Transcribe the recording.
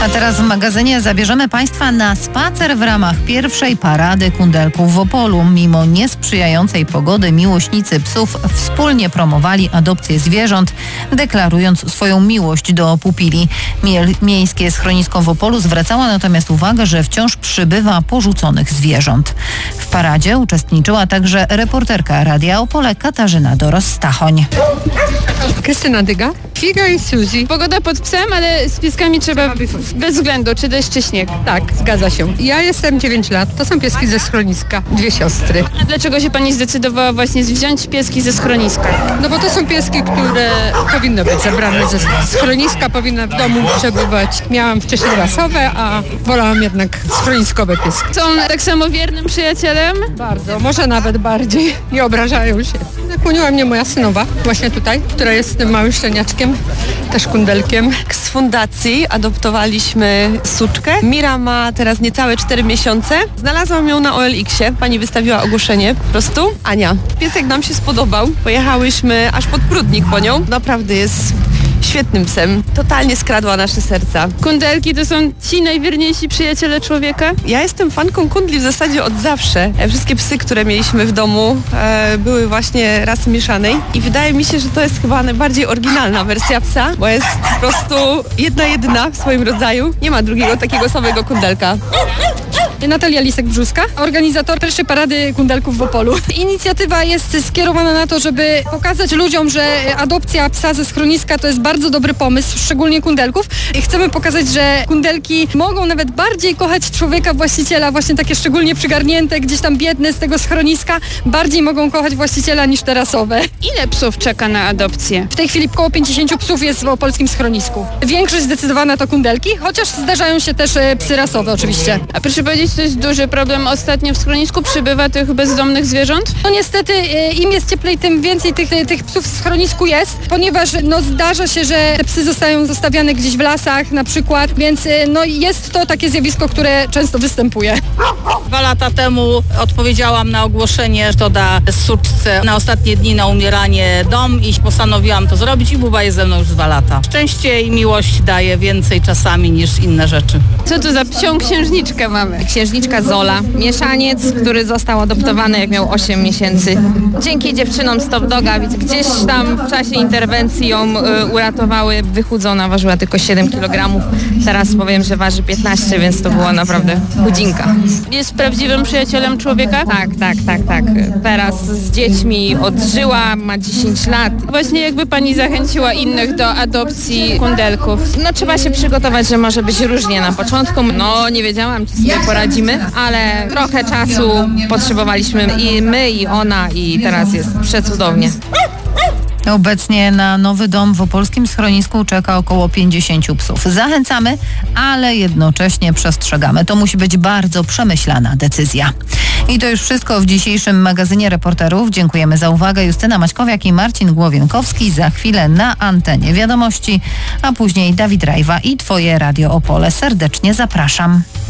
A teraz w magazynie zabierzemy Państwa na spacer w ramach pierwszej parady kundelków w Opolu. Mimo niesprzyjającej pogody miłośnicy psów wspólnie promowali adopcję zwierząt, deklarując swoją miłość do pupili. Miejskie schronisko w Opolu zwracało natomiast uwagę, że wciąż przybywa porzuconych zwierząt. W paradzie uczestniczyła także reporterka Radia Opole Katarzyna Doros-Stachoń. Krystyna Dyga, Figa i Suzy. Pogoda pod psem, ale z pieskami trzeba bez względu, czy deszcz, czy śnieg. Tak, zgadza się. Ja jestem 9 lat, to są pieski ze schroniska, 2 siostry. A dlaczego się pani zdecydowała właśnie wziąć pieski ze schroniska? No bo to są pieski, które powinny być zabrane ze schroniska, powinny w domu przebywać. Miałam wcześniej rasowe, a wolałam jednak schroniskowe pieski. Są tak samo wiernym przyjacielem? Bardzo, może nawet bardziej. Nie obrażają się. Nakłoniła mnie moja synowa, właśnie tutaj, która jest tym małym szczeniaczkiem, też kundelkiem. Z fundacji adoptowaliśmy suczkę. Mira ma teraz niecałe 4 miesiące. Znalazłam ją na OLX-ie. Pani wystawiła ogłoszenie po prostu. Ania. Piesek nam się spodobał. Pojechałyśmy aż pod Prudnik po nią. Naprawdę jest świetnym psem. Totalnie skradła nasze serca. Kundelki to są ci najwierniejsi przyjaciele człowieka? Ja jestem fanką kundli w zasadzie od zawsze. Wszystkie psy, które mieliśmy w domu były właśnie rasy mieszanej i wydaje mi się, że to jest chyba najbardziej oryginalna wersja psa, bo jest po prostu jedyna w swoim rodzaju. Nie ma drugiego takiego samego kundelka. Natalia Lisek-Brzuska, organizator pierwszej parady kundelków w Opolu. Inicjatywa jest skierowana na to, żeby pokazać ludziom, że adopcja psa ze schroniska to jest bardzo dobry pomysł, szczególnie kundelków. I chcemy pokazać, że kundelki mogą nawet bardziej kochać człowieka, właściciela, właśnie takie szczególnie przygarnięte, gdzieś tam biedne z tego schroniska, bardziej mogą kochać właściciela niż te rasowe. Ile psów czeka na adopcję? W tej chwili około 50 psów jest w opolskim schronisku. Większość zdecydowana to kundelki, chociaż zdarzają się też psy rasowe oczywiście. A proszę powiedzieć, to jest duży problem. Ostatnio w schronisku przybywa tych bezdomnych zwierząt? No niestety im jest cieplej, tym więcej tych psów w schronisku jest, ponieważ zdarza się, że te psy zostają zostawiane gdzieś w lasach na przykład, więc jest to takie zjawisko, które często występuje. 2 lata temu odpowiedziałam na ogłoszenie, że to da suczce na ostatnie dni na umieranie dom i postanowiłam to zrobić i Buba jest ze mną już 2 lata. Szczęście i miłość daje więcej czasami niż inne rzeczy. Co to za psią księżniczkę mamy? Księżniczka Zola, mieszaniec, który został adoptowany jak miał 8 miesięcy. Dzięki dziewczynom z Top Doga gdzieś tam w czasie interwencji ją uratowały. Wychudzona, ważyła tylko 7 kg. Teraz powiem, że waży 15, więc to była naprawdę chudzinka. Jest prawdziwym przyjacielem człowieka? Tak. Teraz z dziećmi odżyła, ma 10 lat. Właśnie jakby pani zachęciła innych do adopcji kundelków? No trzeba się przygotować, że może być różnie na początku. No nie wiedziałam, czy sobie poradzimy, ale trochę czasu potrzebowaliśmy i my, i ona, i teraz jest przecudownie. Obecnie na nowy dom w opolskim schronisku czeka około 50 psów. Zachęcamy, ale jednocześnie przestrzegamy. To musi być bardzo przemyślana decyzja. I to już wszystko w dzisiejszym magazynie reporterów. Dziękujemy za uwagę. Justyna Maćkowiak i Marcin Głowienkowski. Za chwilę na antenie wiadomości, a później Dawid Rajwa i Twoje Radio Opole. Serdecznie zapraszam.